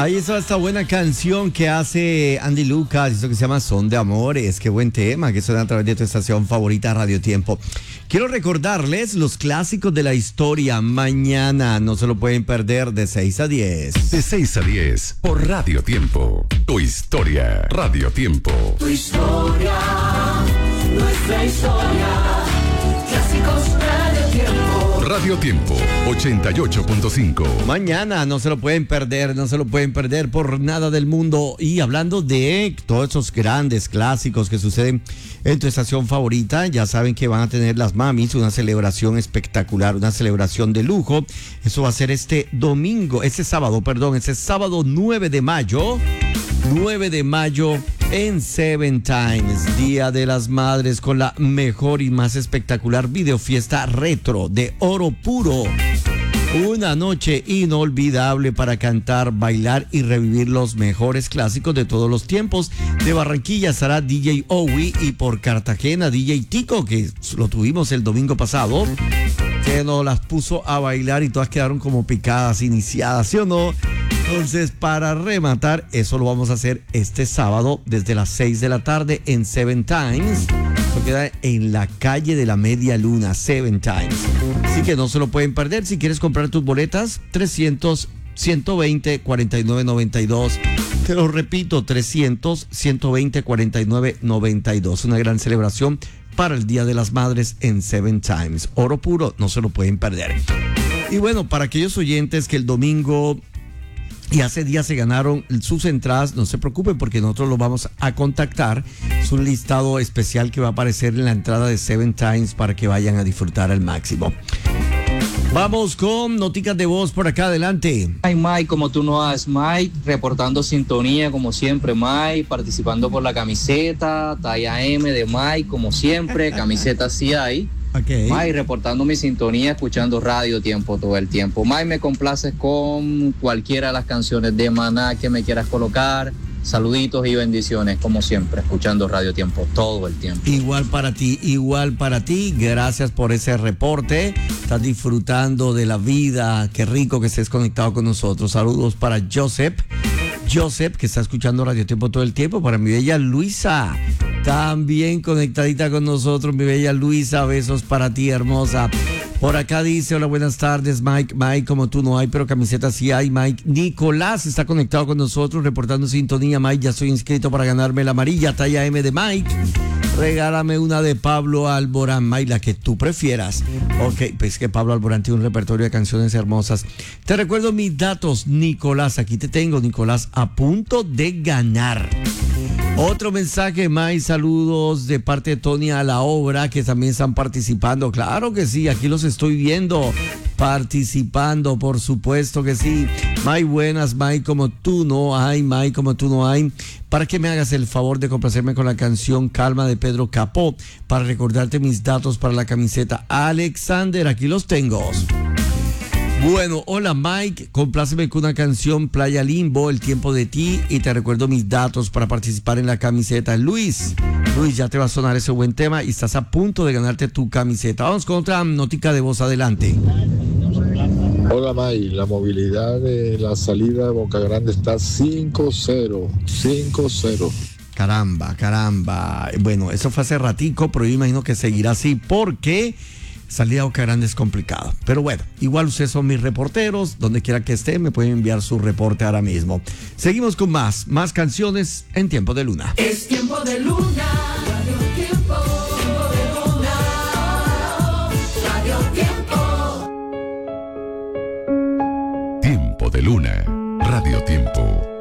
Ahí está esta buena canción que hace Andy Lucas, esto que se llama Son de Amores. Qué buen tema que suena a través de tu estación favorita Radio Tiempo. Quiero recordarles los clásicos de la historia. Mañana no se lo pueden perder de 6 a 10. De 6 a 10 por Radio Tiempo. Tu historia, Radio Tiempo. Tu historia, nuestra historia. Clásicos Radio Tiempo. Radio Tiempo 88.5. Mañana no se lo pueden perder por nada del mundo. Y hablando de todos esos grandes clásicos que suceden en tu estación favorita, ya saben que van a tener las mamis una celebración espectacular, una celebración de lujo. Eso va a ser este sábado 9 de mayo. 9 de mayo en Seven Times, Día de las Madres, con la mejor y más espectacular videofiesta retro de oro puro. Una noche inolvidable para cantar, bailar y revivir los mejores clásicos de todos los tiempos. De Barranquilla estará DJ Owi y por Cartagena DJ Tico, que lo tuvimos el domingo pasado, que nos las puso a bailar y todas quedaron como picadas, iniciadas, ¿sí o no? Entonces, para rematar, eso lo vamos a hacer este sábado desde las 6 de la tarde en Seven Times. Esto queda en la calle de la Media Luna, Seven Times. Así que no se lo pueden perder. Si quieres comprar tus boletas, 300-120-4992. Te lo repito, 300-120-4992. Una gran celebración para el Día de las Madres en Seven Times. Oro puro, no se lo pueden perder. Y bueno, para aquellos oyentes que el domingo y hace días se ganaron sus entradas, no se preocupen porque nosotros los vamos a contactar. Es un listado especial que va a aparecer en la entrada de Seven Times para que vayan a disfrutar al máximo. Vamos con noticas de voz por acá, adelante. Ay, Mike, como tú no haces, Mike, reportando sintonía como siempre, Mike, participando por la camiseta, talla M de Mike, como siempre, camiseta sí hay. Okay. Mike, reportando mi sintonía, escuchando Radio Tiempo todo el tiempo. Mike, me complaces con cualquiera de las canciones de Maná que me quieras colocar. Saluditos y bendiciones, como siempre, escuchando Radio Tiempo todo el tiempo. Igual para ti. Gracias por ese reporte. Estás disfrutando de la vida. Qué rico que estés conectado con nosotros. Saludos para Joseph, que está escuchando Radio Tiempo todo el tiempo. Para mi bella Luisa, también conectadita con nosotros, mi bella Luisa. Besos para ti, hermosa. Por acá dice, hola, buenas tardes, Mike. Mike, como tú no hay, pero camiseta sí hay, Mike. Nicolás está conectado con nosotros, reportando sintonía. Mike, ya estoy inscrito para ganarme la amarilla, talla M de Mike. Regálame una de Pablo Alborán, Mike, la que tú prefieras. Ok, pues que Pablo Alborán tiene un repertorio de canciones hermosas. Te recuerdo mis datos, Nicolás. Aquí te tengo, Nicolás, a punto de ganar. Otro mensaje, Mike, saludos de parte de Tony a la obra, que también están participando. Claro que sí, aquí los estoy viendo participando, por supuesto que sí. Mike, buenas, Mike, como tú no hay, Mike, como tú no hay. Para que me hagas el favor de complacerme con la canción Calma de Pedro Capó, para recordarte mis datos para la camiseta. Alexander, aquí los tengo. Bueno, hola Mike, compláceme con una canción Playa Limbo, El Tiempo de Ti, y te recuerdo mis datos para participar en la camiseta. Luis, ya te va a sonar ese buen tema y estás a punto de ganarte tu camiseta. Vamos con otra notica de voz, adelante. Hola Mike, la movilidad de la salida de Boca Grande está 5-0. Caramba. Bueno, eso fue hace ratico, pero yo imagino que seguirá así porque salir a Boca Grande es complicado. Pero bueno, igual ustedes son mis reporteros. Donde quiera que estén, me pueden enviar su reporte ahora mismo. Seguimos con más canciones en Tiempo de Luna. Es Tiempo de Luna. Radio Tiempo. Tiempo de Luna. Radio Tiempo. Tiempo de Luna. Radio Tiempo.